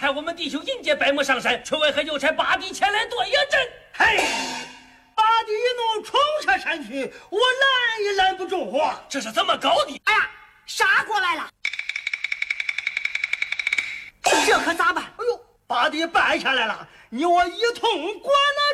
害我们弟兄迎接白木上山，却为何又差八弟前来断眼阵？ 嘿，八弟一怒冲下山去，我拦也拦不住啊！ 这是怎么搞的？ 哎呀，杀过来了！这可咋办？ 哎呦，八弟败下来了，你我一同关了。